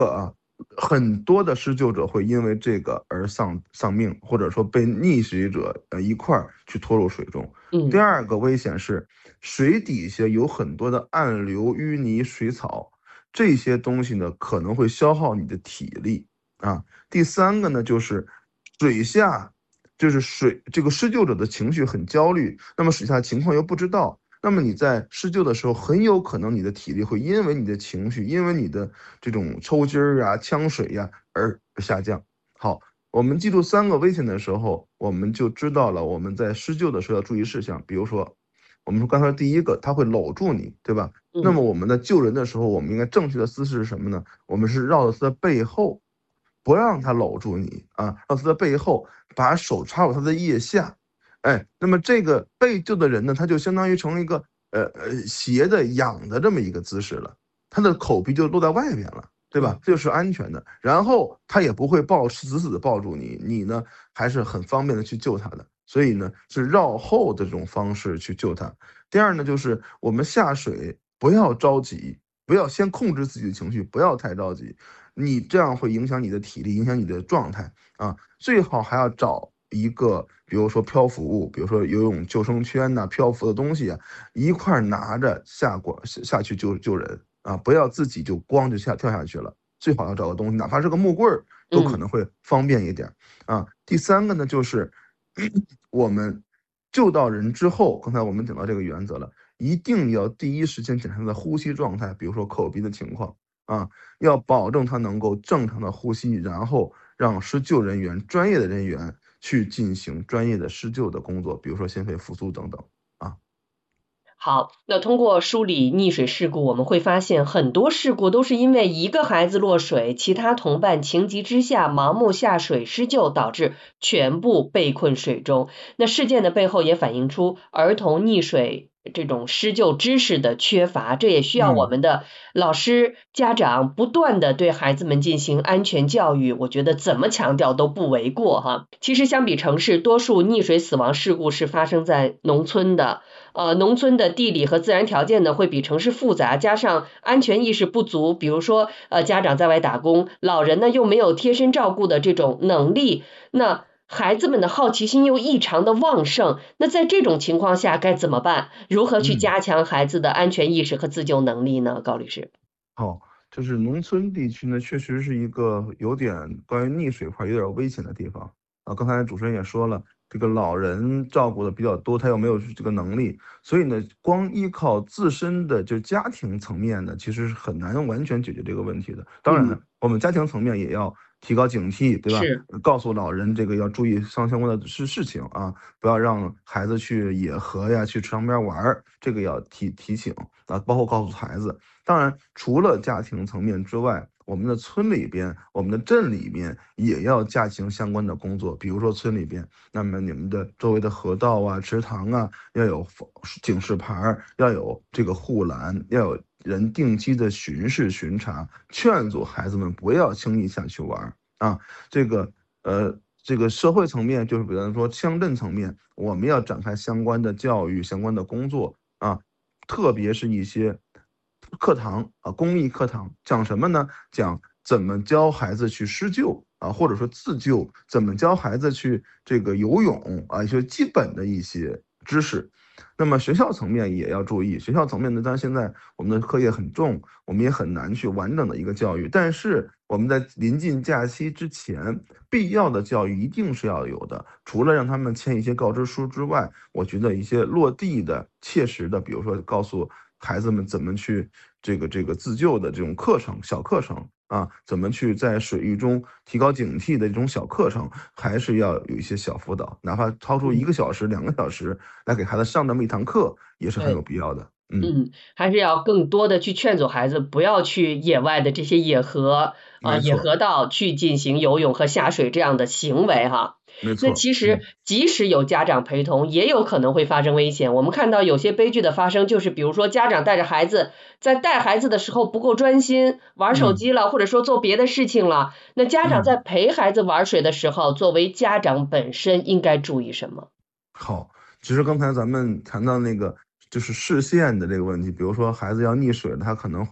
很多的施救者会因为这个而丧命，或者说被溺水者一块儿去拖入水中。第二个危险是水底下有很多的暗流、淤泥、水草，这些东西呢可能会消耗你的体力啊。第三个呢就是水下，就是这个施救者的情绪很焦虑，那么水下情况又不知道。那么你在施救的时候，很有可能你的体力会因为你的情绪，因为你的这种抽筋儿啊、呛水呀而下降。好，我们记住3个危险的时候，我们就知道了我们在施救的时候要注意事项。比如说，我们说刚才第一个，他会搂住你，对吧？那么我们在救人的时候，我们应该正确的姿势是什么呢？我们是绕着他的背后，不让他搂住你啊，绕他的背后，把手插入他的腋下。那么这个被救的人呢，他就相当于成了一个斜的仰的这么一个姿势了，他的口鼻就露在外边了，对吧？这就是安全的。然后他也不会死死的抱住你，你呢还是很方便的去救他的。所以呢，是绕后的这种方式去救他。第二呢，就是我们下水不要着急，不要先控制自己的情绪，不要太着急，你这样会影响你的体力，影响你的状态啊。最好还要找一个，比如说漂浮物，比如说游泳救生圈呐、漂浮的东西啊，一块拿着下去救人啊，不要自己就光就跳下去了。最好要找个东西，哪怕是个木棍儿，都可能会方便一点啊。第三个呢，就是我们救到人之后，刚才我们讲到这个原则了，一定要第一时间检查他的呼吸状态，比如说口鼻的情况啊，要保证他能够正常的呼吸，然后让施救人员、专业的人员去进行专业的施救的工作，比如说心肺复苏等等啊。 好，那通过梳理溺水事故，我们会发现很多事故都是因为一个孩子落水，其他同伴情急之下盲目下水施救，导致全部被困水中。那事件的背后也反映出儿童溺水这种施救知识的缺乏，这也需要我们的老师、家长不断的对孩子们进行安全教育。我觉得怎么强调都不为过哈。其实相比城市，多数溺水死亡事故是发生在农村的。农村的地理和自然条件呢会比城市复杂，加上安全意识不足，比如说家长在外打工，老人呢又没有贴身照顾的这种能力，那孩子们的好奇心又异常的旺盛，那在这种情况下该怎么办？如何去加强孩子的安全意识和自救能力呢？高律师。 好，就是农村地区呢，确实是一个有点关于溺水块有点危险的地方啊。刚才主持人也说了，这个老人照顾的比较多，他又没有这个能力，所以呢，光依靠自身的就家庭层面呢，其实是很难完全解决这个问题的。当然，我们家庭层面也要提高警惕，对吧？ 是。 告诉老人这个要注意相关的事情啊，不要让孩子去野河呀，去池塘边玩儿，这个要提醒啊，包括告诉孩子。当然，除了家庭层面之外，我们的村里边、我们的镇里边也要加强相关的工作。比如说村里边，那么你们的周围的河道啊、池塘啊，要有警示牌，要有这个护栏，要有人定期的巡视巡查，劝阻孩子们不要轻易下去玩啊。这个这个社会层面，就是比方说乡镇层面，我们要展开相关的教育、相关的工作啊，特别是一些课堂啊，公益课堂，讲什么呢？讲怎么教孩子去施救啊，或者说自救，怎么教孩子去这个游泳啊，一些基本的一些知识。那么学校层面也要注意，学校层面呢，当然现在我们的课业很重，我们也很难去完整的一个教育。但是我们在临近假期之前，必要的教育一定是要有的。除了让他们签一些告知书之外，我觉得一些落地的、切实的，比如说告诉孩子们怎么去这个自救的这种课程、小课程啊，怎么去在水域中提高警惕的这种小课程，还是要有一些小辅导，哪怕超出1个小时、2个小时来给孩子上这么一堂课，也是很有必要的。 还是要更多的去劝阻孩子不要去野外的这些野河野没错， 河道去进行游泳和下水这样的行为哈。那没错， 其实即使有家长陪同，也有可能会发生危险。我们看到有些悲剧的发生，就是比如说家长带着孩子，在带孩子的时候不够专心，玩手机了，或者说做别的事情了。那家长在陪孩子玩水的时候，作为家长本身应该注意什么？ 好，其实刚才咱们谈到那个就是视线的这个问题，比如说孩子要溺水了，他可能会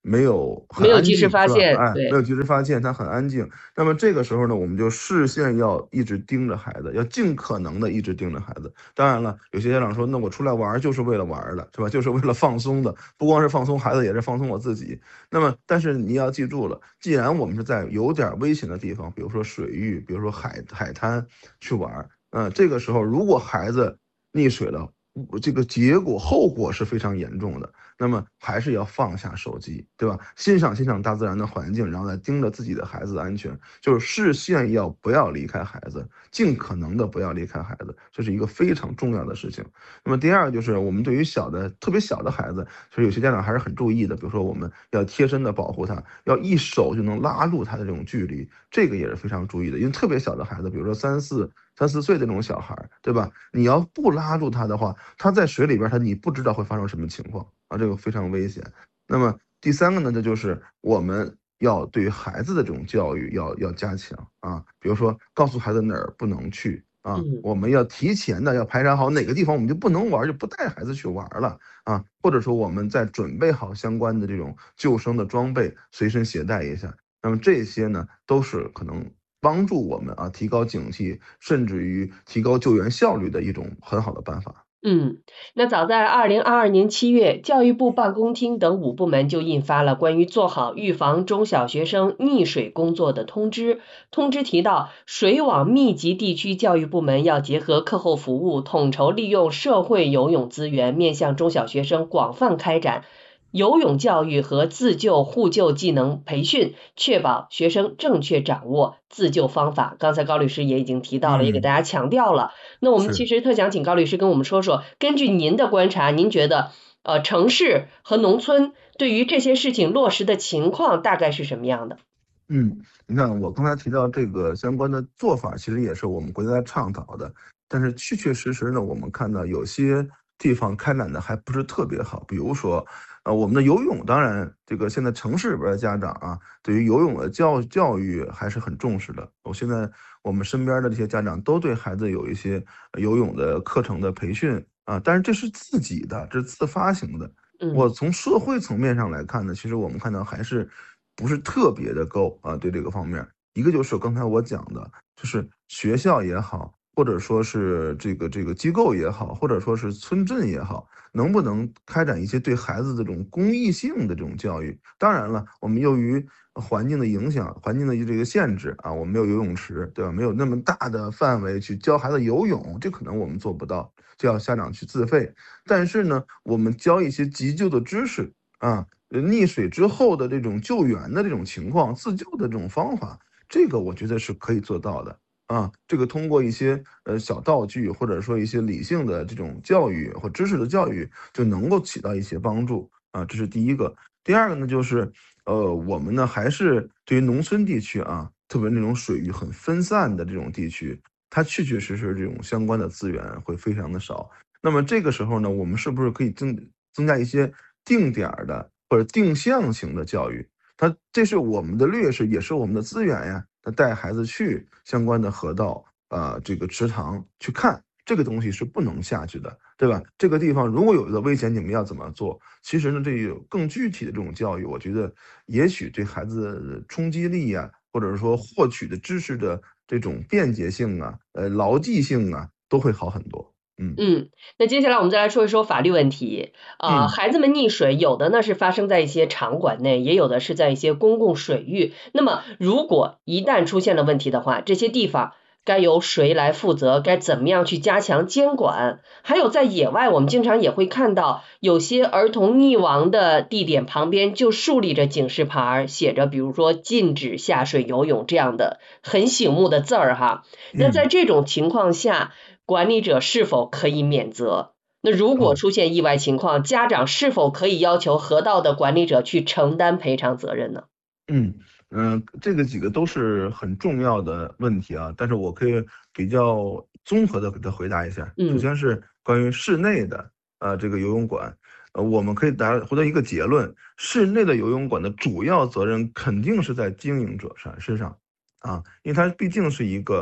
没有很没有及时安静，是吧？ 发现， 哎，没有对。 及时发现，它很安静。那么这个时候呢，我们就视线要一直盯着孩子，要尽可能的一直盯着孩子。当然了，有些家长说，那我出来玩就是为了玩的，是吧？就是为了放松的，不光是放松孩子，也是放松我自己。那么，但是你要记住了，既然我们是在有点危险的地方，比如说水域，比如说海滩去玩，这个时候如果孩子溺水了，这个后果是非常严重的。那么还是要放下手机，对吧？欣赏大自然的环境，然后来盯着自己的孩子的安全，就是视线不要离开孩子，尽可能的不要离开孩子，这是一个非常重要的事情。那么第二个就是我们对于特别小的孩子，其实有些家长还是很注意的，比如说我们要贴身的保护他，要一手就能拉住他的这种距离，这个也是非常注意的。因为特别小的孩子，比如说三四岁的这种小孩，对吧？你要不拉住他的话，他在水里边你不知道会发生什么情况啊，这个非常危险。那么第三个呢，这就是我们要对于孩子的这种教育要加强啊，比如说告诉孩子哪儿不能去啊，我们要提前的要排查好哪个地方我们就不能玩，就不带孩子去玩了啊，或者说我们在准备好相关的这种救生的装备，随身携带一下。那么这些呢，都是可能帮助我们提高警惕，甚至于提高救援效率的一种很好的办法。 那早在2022年7月，教育部办公厅等5部门就印发了关于做好预防中小学生溺水工作的通知。通知提到，水网密集地区教育部门要结合课后服务，统筹利用社会游泳资源，面向中小学生广泛开展游泳教育和自救互救技能培训，确保学生正确掌握自救方法。刚才高律师也已经提到了，也给大家强调了。那我们其实特想请高律师跟我们说说，根据您的观察，您觉得城市和农村对于这些事情落实的情况大概是什么样的？ 你看我刚才提到这个相关的做法，其实也是我们国家在倡导的，但是确确实实呢，我们看到有些地方开展的还不是特别好。比如说，我们的游泳，当然这个现在城市里边的家长对于游泳的教育还是很重视的。现在我们身边的这些家长都对孩子有一些游泳的课程的培训但是这是自己的，这是自发型的。我从社会层面上来看呢，其实我们看到还是不是特别的够对这个方面。一个就是刚才我讲的，就是学校也好，或者说是这个机构也好，或者说是村镇也好，能不能开展一些对孩子这种公益性的这种教育？当然了，我们由于环境的影响、环境的这个限制我们没有游泳池，对吧？没有那么大的范围去教孩子游泳，这可能我们做不到，就要家长去自费。但是呢，我们教一些急救的知识溺水之后的这种救援的这种情况、自救的这种方法，这个我觉得是可以做到的这个通过一些小道具，或者说一些理性的这种教育或知识的教育，就能够起到一些帮助这是第一个。第二个呢，就是我们呢还是对于农村地区特别那种水域很分散的这种地区，它确确实实这种相关的资源会非常的少。那么这个时候呢，我们是不是可以增加一些定点的或者定向型的教育？这是我们的劣势，也是我们的资源呀。带孩子去相关的河道这个池塘去看这个东西是不能下去的，对吧？这个地方如果有一个危险，你们要怎么做？其实呢，这有更具体的这种教育，我觉得也许对孩子的冲击力或者说获取的知识的这种便捷性牢记性都会好很多。 那接下来我们再来说一说法律问题孩子们溺水，有的呢是发生在一些场馆内，也有的是在一些公共水域。那么如果一旦出现了问题的话，这些地方该由谁来负责？该怎么样去加强监管？还有在野外，我们经常也会看到有些儿童溺亡的地点旁边就竖立着警示牌，写着比如说禁止下水游泳这样的很醒目的字儿哈。那在这种情况下，管理者是否可以免责？那如果出现意外情况，家长是否可以要求河道的管理者去承担赔偿责任呢？ 这个几个都是很重要的问题但是我可以比较综合的给他回答一下。首先是关于室内的这个游泳馆，我们可以回到一个结论：室内的游泳馆的主要责任肯定是在经营者身上因为它毕竟是一个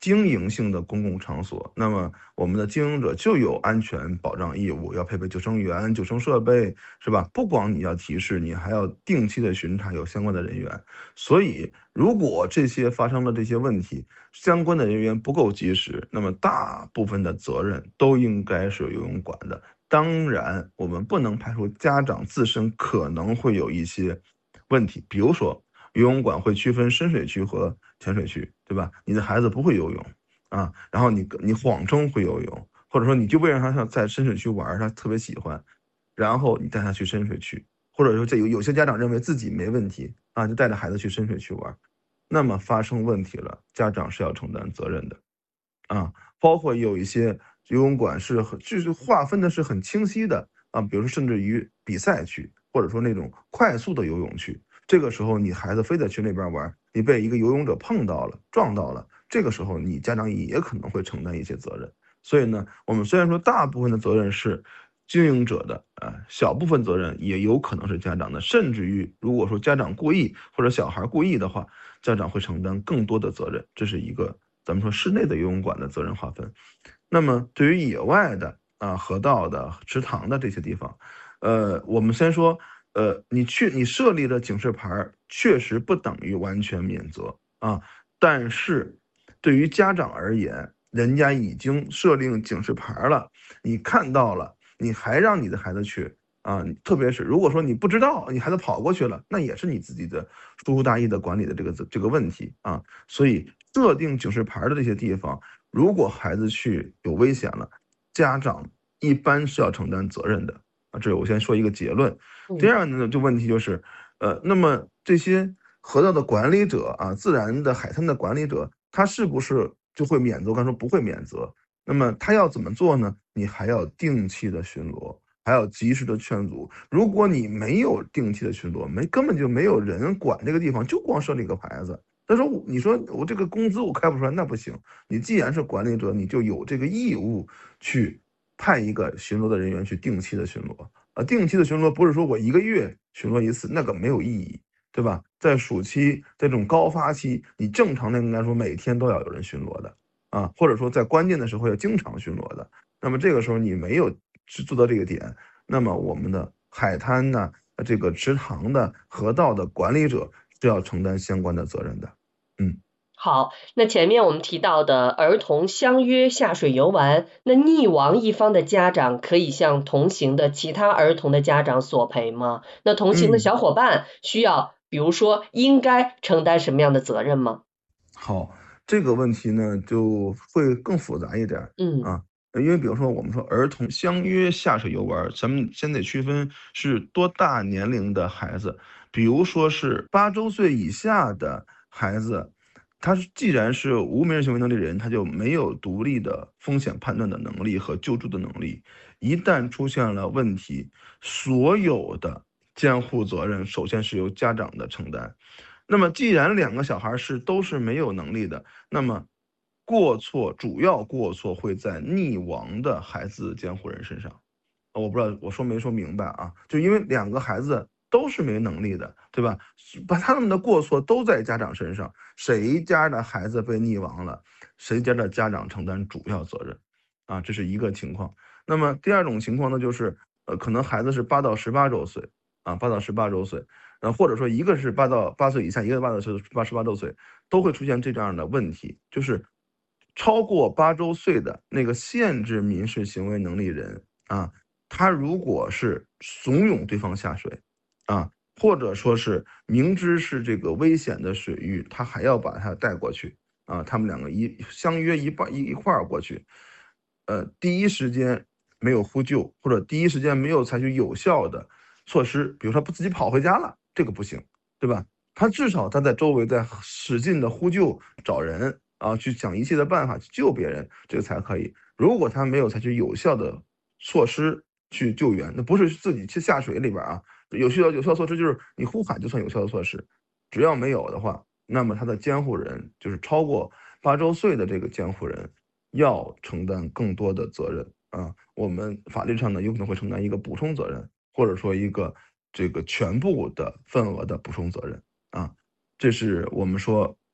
经营性的公共场所，那么我们的经营者就有安全保障义务，要配备救生员、救生设备，是吧？不光你要提示，你还要定期的巡查有相关的人员。所以，如果这些发生了这些问题，相关的人员不够及时，那么大部分的责任都应该是游泳馆的。当然，我们不能排除家长自身可能会有一些问题，比如说游泳馆会区分深水区和浅水区，对吧？你的孩子不会游泳啊，然后你谎称会游泳，或者说你就为了让他在深水区玩，他特别喜欢，然后你带他去深水区，或者说这有些家长认为自己没问题啊，就带着孩子去深水区玩，那么发生问题了，家长是要承担责任的啊。包括有一些游泳馆就是划分的是很清晰的啊，比如说甚至于比赛区，或者说那种快速的游泳区，这个时候你孩子非得去那边玩，你被一个游泳者碰到了、撞到了，这个时候你家长也可能会承担一些责任。所以呢，我们虽然说大部分的责任是经营者的，小部分责任也有可能是家长的，甚至于如果说家长故意或者小孩故意的话，家长会承担更多的责任。这是一个咱们说室内的游泳馆的责任划分。那么对于野外的河道的、池塘的这些地方，我们先说，你设立的警示牌确实不等于完全免责啊，但是对于家长而言，人家已经设定警示牌了，你看到了，你还让你的孩子去啊？特别是如果说你不知道，你孩子跑过去了，那也是你自己的疏忽大意的管理的这个问题啊。所以设定警示牌的这些地方，如果孩子去有危险了，家长一般是要承担责任的啊。这我先说一个结论。第二呢，就问题就是，那么这些河道的管理者啊，自然的海滩的管理者，他是不是就会免责？我刚说不会免责，那么他要怎么做呢？你还要定期的巡逻，还要及时的劝阻。如果你没有定期的巡逻，根本就没有人管这个地方，就光设立个牌子。他说：“你说我这个工资我开不出来，那不行。你既然是管理者，你就有这个义务去派一个巡逻的人员去定期的巡逻。定期的巡逻不是说我1个月巡逻一次，那个没有意义，对吧？在暑期，在这种高发期，你正常的应该说每天都要有人巡逻的啊，或者说在关键的时候要经常巡逻的。那么这个时候你没有去做到这个点，那么我们的海滩呢，这个池塘的河道的管理者是要承担相关的责任的。” 好，那前面我们提到的儿童相约下水游玩，那溺亡一方的家长可以向同行的其他儿童的家长索赔吗？那同行的小伙伴需要，比如说应该承担什么样的责任吗？ 好，这个问题呢就会更复杂一点因为比如说我们说儿童相约下水游玩，咱们先得区分是多大年龄的孩子。比如说是8周岁以下的孩子，他既然是无民事行为能力人，他就没有独立的风险判断的能力和救助的能力。一旦出现了问题，所有的监护责任首先是由家长的承担。那么既然2个小孩都是没有能力的，那么主要过错会在溺亡的孩子监护人身上。我不知道我说没说明白啊？就因为2个孩子都是没能力的，对吧？把他们的过错都在家长身上，谁家的孩子被溺亡了，谁家的家长承担主要责任啊，这是一个情况。那么第二种情况呢，就是可能孩子是8到18周岁啊，8到18周岁，或者说一个是8岁以下，一个8到18周岁，都会出现这样的问题，就是超过8周岁的那个限制民事行为能力人啊，他如果是怂恿对方下水啊，或者说是明知是这个危险的水域，他还要把他带过去啊，他们2个相约一块儿过去，第一时间没有呼救，或者第一时间没有采取有效的措施，比如说自己跑回家了，这个不行，对吧？他至少他在周围在使劲的呼救找人啊，去想一切的办法去救别人，这个才可以。如果他没有采取有效的措施去救援，那不是自己去下水里边啊，有效措施就是你呼喊就算有效的措施，只要没有的话，那么他的监护人就是超过8周岁的这个监护人要承担更多的责任啊。我们法律上呢有可能会承担一个补充责任，或者说一个全部的份额的补充责任啊。这是我们说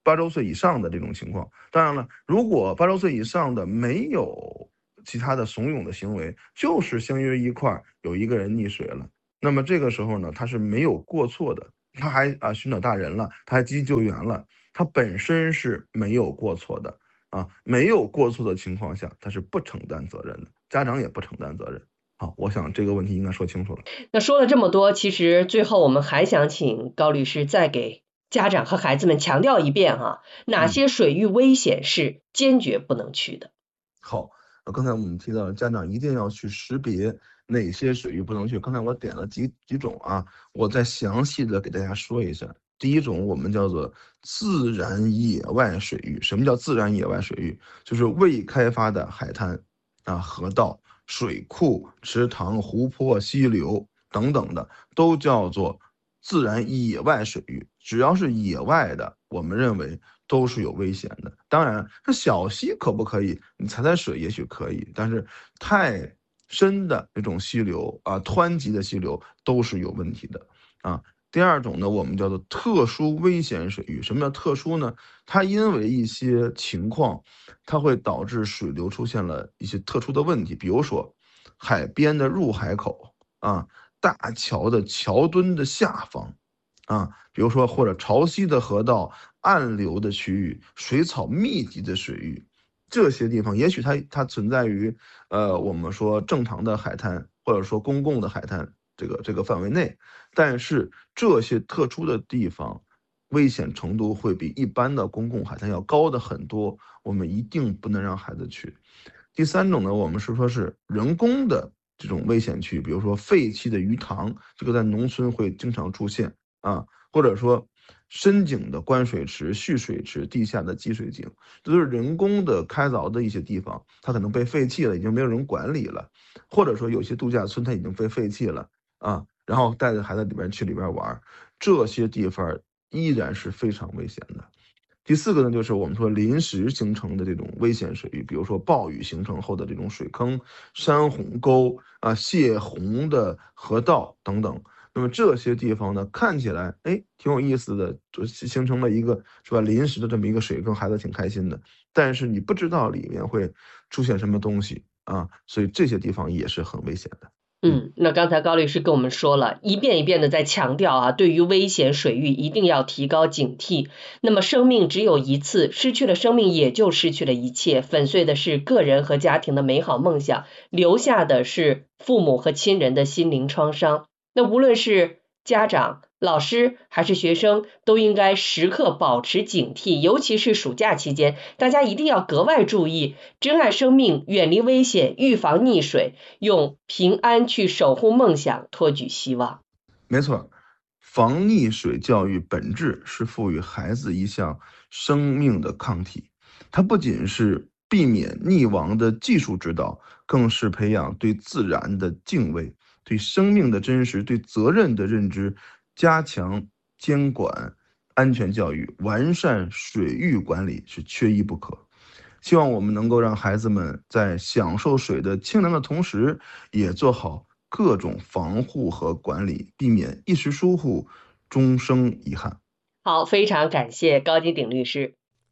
8周岁以上的这种情况。当然了，如果8周岁以上的没有其他的怂恿的行为，就是相约一块有一个人溺水了，那么这个时候呢，他是没有过错的，他还寻找大人了，他还积极救援了，他本身是没有过错的没有过错的情况下，他是不承担责任的，家长也不承担责任。好，我想这个问题应该说清楚了。 那说了这么多，其实最后我们还想请高律师再给家长和孩子们强调一遍哪些水域危险是坚决不能去的。 好，刚才我们提到家长一定要去识别哪些水域不能去，刚才我点了几种我再详细的给大家说一下。第一种我们叫做自然野外水域。什么叫自然野外水域？就是未开发的海滩河道、水库、池塘、湖泊、溪流等等的，都叫做自然野外水域。只要是野外的，我们认为都是有危险的。当然，这小溪可不可以？你踩水也许可以，但是太深的那种溪流湍急的溪流都是有问题的第二种呢，我们叫做特殊危险水域。什么叫特殊呢？它因为一些情况，它会导致水流出现了一些特殊的问题，比如说海边的入海口大桥的桥墩的下方比如说或者潮汐的河道、暗流的区域、水草密集的水域，这些地方也许它存在于我们说正常的海滩或者说公共的海滩这个范围内，但是这些特殊的地方危险程度会比一般的公共海滩要高的很多，我们一定不能让孩子去。第三种呢，我们是说是人工的这种危险区，比如说废弃的鱼塘，这个在农村会经常出现或者说深井的灌水池、蓄水池、地下的积水井，这都是人工的开凿的一些地方，它可能被废弃了，已经没有人管理了，或者说有些度假村它已经被废弃了然后带着孩子里边玩，这些地方依然是非常危险的。第四个呢，就是我们说临时形成的这种危险水域，比如说暴雨形成后的这种水坑、山洪沟泄洪的河道等等。那么这些地方呢，看起来挺有意思的，就形成了一个是吧临时的这么一个水坑，孩子挺开心的。但是你不知道里面会出现什么东西所以这些地方也是很危险的。 那刚才高律师跟我们说了，一遍一遍的在强调对于危险水域一定要提高警惕。那么生命只有一次，失去了生命也就失去了一切，粉碎的是个人和家庭的美好梦想，留下的是父母和亲人的心灵创伤。那无论是家长、老师还是学生，都应该时刻保持警惕，尤其是暑假期间，大家一定要格外注意，珍爱生命，远离危险，预防溺水，用平安去守护梦想，托举希望。 没错，防溺水教育本质是赋予孩子一项生命的抗体，它不仅是避免溺亡的技术指导，更是培养对自然的敬畏、对生命的真实、对责任的认知，加强监管、安全教育、完善水域管理是缺一不可。希望我们能够让孩子们在享受水的清凉的同时，也做好各种防护和管理，避免一时疏忽，终生遗憾。 好，非常感谢高金鼎律师。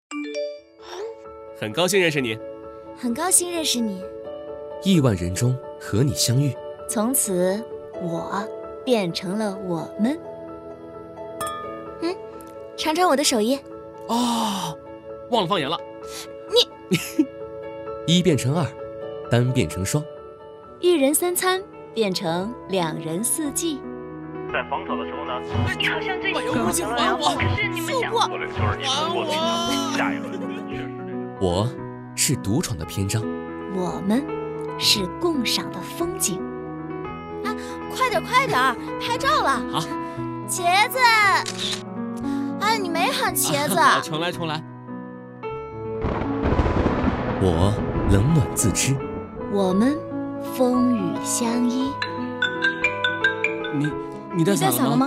很高兴认识你。 很高兴认识你。 亿万人中和你相遇， 从此我变成了我们。尝尝我的手艺。 忘了放盐了。 你一变成二，单变成双， 一人三餐变成两人四季。 在防守的时候呢， 你好像最近无尽还我， 可是你们想过， 就是你们过去的下一轮确实这个。 我是独闯的篇章， 我们是共赏的风景。快点，拍照了。 好， 茄子。你没喊茄子。 重来。我冷暖自知， 我们风雨相依。 你带伞了吗？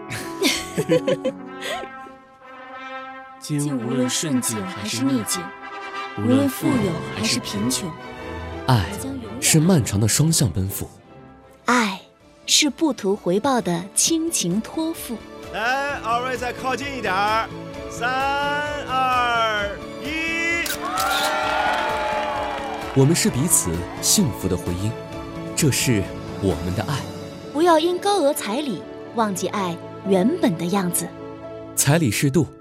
今无论顺境还是逆境，无论富有还是贫穷， 爱是漫长的双向奔赴， 爱是不图回报的亲情托付。 来，二位再靠近一点儿，3、2。 我们是彼此幸福的回音，这是我们的爱。 不要因高额彩礼忘记爱原本的样子。 彩礼适度，